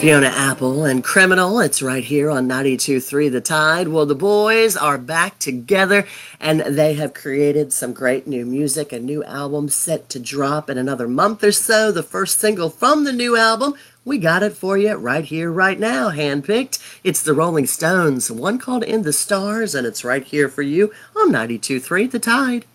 Fiona Apple and Criminal. It's right here on 92.3 The Tide. Well, the boys are back together and they have created some great new music. A new album set to drop in another month or so. The first single from the new album, we got it for you right here, right now, handpicked. It's the Rolling Stones, one called In the Stars, and it's right here for you on 92.3 The Tide.